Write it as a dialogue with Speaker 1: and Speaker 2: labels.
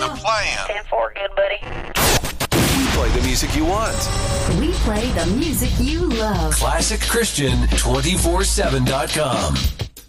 Speaker 1: the plan.
Speaker 2: 10-4, good buddy.
Speaker 3: We play the music you want.
Speaker 4: We play the music you love.
Speaker 3: ClassicChristian247.com.